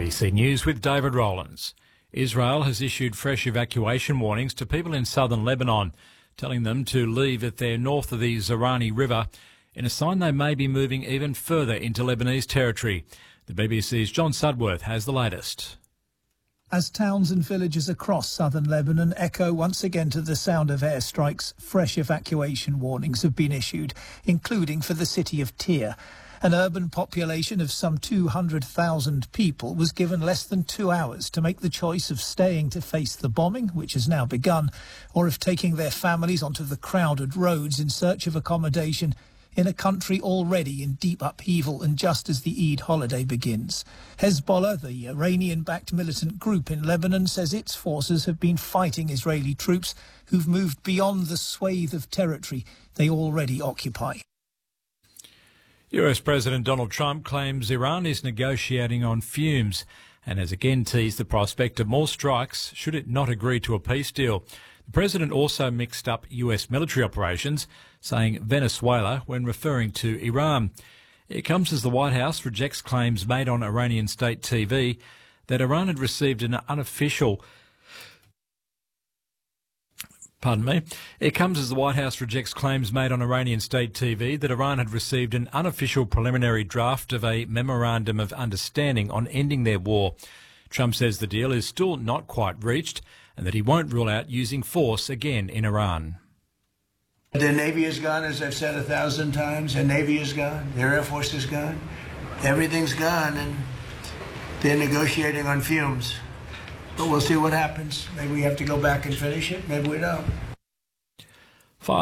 ABC News with David Rowlands. Israel has issued fresh evacuation warnings to people in southern Lebanon, telling them to leave if they're north of the Zaranj River, in a sign they may be moving even further into Lebanese territory. The BBC's John Sudworth has the latest. As towns and villages across southern Lebanon echo once again to the sound of airstrikes, fresh evacuation warnings have been issued, including for the city of Tyre. An urban population of some 200,000 people was given less than 2 hours to make the choice of staying to face the bombing, which has now begun, or of taking their families onto the crowded roads in search of accommodation in a country already in deep upheaval and just as the Eid holiday begins. Hezbollah, the Iranian-backed militant group in Lebanon, says its forces have been fighting Israeli troops who've moved beyond the swathe of territory they already occupy. US President Donald Trump claims Iran is negotiating on fumes and has again teased the prospect of more strikes should it not agree to a peace deal. The president also mixed up US military operations, saying Venezuela when referring to Iran. It comes as the White House rejects claims made on Iranian state TV that Iran had received an unofficial It comes as the White House rejects claims made on Iranian state TV that Iran had received an unofficial preliminary draft of a memorandum of understanding on ending their war. Trump says the deal is still not quite reached and that he won't rule out using force again in Iran. The Navy is gone, as I've said 1,000 times. The Navy is gone. Their Air Force is gone. Everything's gone, and they're negotiating on fumes. But we'll see what happens. Maybe we have to go back and finish it. Maybe we don't.